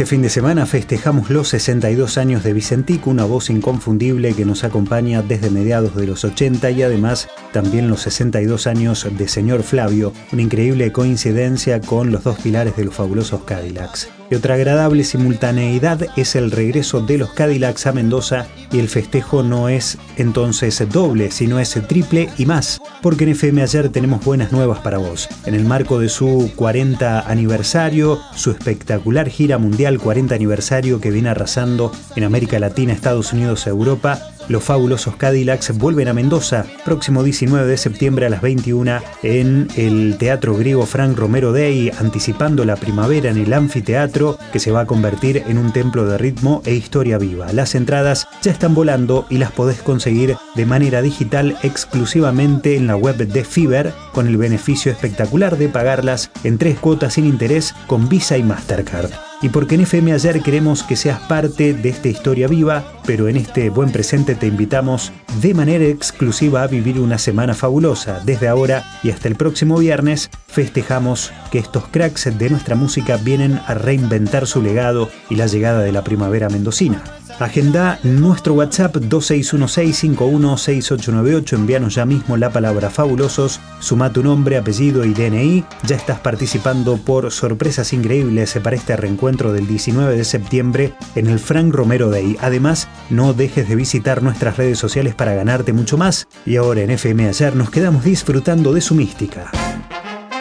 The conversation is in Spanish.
Este fin de semana festejamos los 62 años de Vicentico, una voz inconfundible que nos acompaña desde mediados de los 80 y además también los 62 años de Señor Flavio, una increíble coincidencia con los dos pilares de los fabulosos Cadillacs. Y otra agradable simultaneidad es el regreso de los Cadillacs a Mendoza y el festejo no es entonces doble, sino es triple y más, porque en FM Ayer tenemos buenas nuevas para vos. En el marco de su 40 aniversario, su espectacular gira mundial 40 aniversario que viene arrasando en América Latina, Estados Unidos, Europa, los fabulosos Cadillacs vuelven a Mendoza, próximo 19 de septiembre a las 21 en el Teatro Griego Frank Romero Day, anticipando la primavera en el anfiteatro que se va a convertir en un templo de ritmo e historia viva. Las entradas ya están volando y las podés conseguir de manera digital exclusivamente en la web de Fiverr, con el beneficio espectacular de pagarlas en 3 cuotas sin interés con Visa y Mastercard. Y porque en FM Ayer queremos que seas parte de esta historia viva, pero en este buen presente te invitamos de manera exclusiva a vivir una semana fabulosa. Desde ahora y hasta el próximo viernes festejamos que estos cracks de nuestra música vienen a reinventar su legado y la llegada de la primavera mendocina. Agenda nuestro WhatsApp 2616516898, envíanos ya mismo la palabra fabulosos, suma tu nombre, apellido y DNI. Ya estás participando por sorpresas increíbles para este reencuentro del 19 de septiembre en el Frank Romero Day. Además, no dejes de visitar nuestras redes sociales para ganarte mucho más. Y ahora en FM Ayer nos quedamos disfrutando de su mística.